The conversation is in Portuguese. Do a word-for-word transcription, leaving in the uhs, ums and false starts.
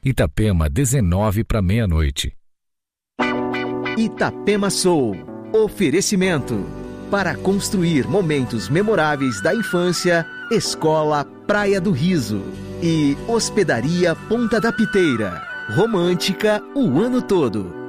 Itapema, dezenove para meia-noite. Itapema Soul. Oferecimento. Para construir momentos memoráveis da infância, Escola Praia do Riso. E Hospedaria Ponta da Piteira. Romântica o ano todo.